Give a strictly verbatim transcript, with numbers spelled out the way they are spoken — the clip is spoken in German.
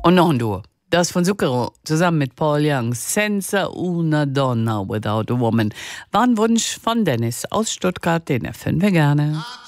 Und noch ein Duo. Das von Zucchero zusammen mit Paul Young. Senza una donna without a woman. War ein Wunsch von Dennis aus Stuttgart, den erfüllen wir gerne.